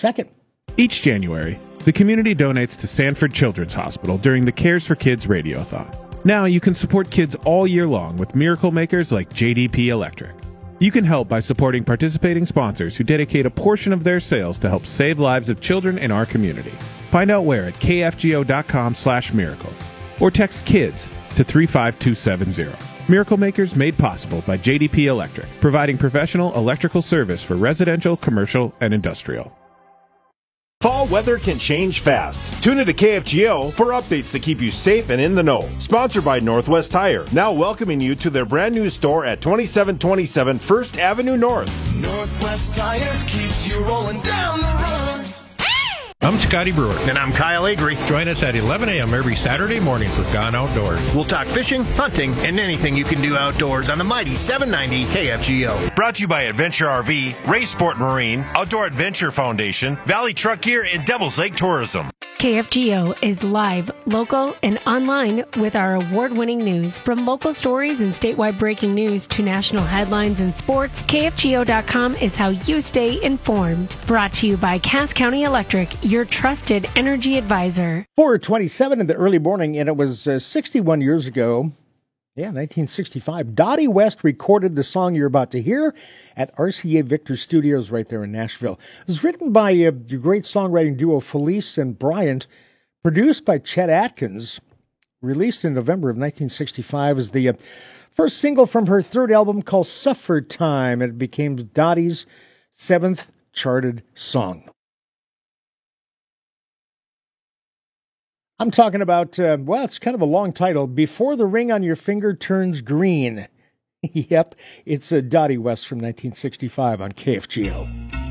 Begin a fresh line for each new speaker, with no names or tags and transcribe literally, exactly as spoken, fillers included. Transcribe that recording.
second.
Each January, the community donates to Sanford Children's Hospital during the Cares for Kids Radiothon. Now you can support kids all year long with miracle makers like J D P Electric. You can help by supporting participating sponsors who dedicate a portion of their sales to help save lives of children in our community. Find out where at kfgo.com slash miracle or text KIDS to three five two seven zero. Miracle Makers made possible by J D P Electric, providing professional electrical service for residential, commercial, and industrial.
Fall weather can change fast. Tune into K F G O for updates to keep you safe and in the know. Sponsored by Northwest Tire, now welcoming you to their brand new store at twenty-seven twenty-seven First Avenue North.
Northwest Tire keeps you rolling down the road.
I'm Scotty Brewer.
And I'm Kyle Avery.
Join us at eleven a.m. every Saturday morning for Gone Outdoors.
We'll talk fishing, hunting, and anything you can do outdoors on the mighty seven ninety K F G O.
Brought to you by Adventure R V, Ray Sport Marine, Outdoor Adventure Foundation, Valley Truck Gear, and Devil's Lake Tourism.
K F G O is live, local, and online with our award-winning news. From local stories and statewide breaking news to national headlines and sports, K F G O dot com is how you stay informed. Brought to you by Cass County Electric, your trusted energy advisor.
four twenty-seven in the early morning, and it was uh, sixty-one years ago, yeah, nineteen sixty-five, Dottie West recorded the song you're about to hear at R C A Victor Studios right there in Nashville. It was written by uh, the great songwriting duo Felice and Bryant, produced by Chet Atkins, released in November of nineteen sixty-five as the uh, first single from her third album called Suffer Time. It became Dottie's seventh charted song. I'm talking about, uh, well, it's kind of a long title, Before the Ring on Your Finger Turns Green. Yep, it's a Dottie West from nineteen sixty-five on K F G O.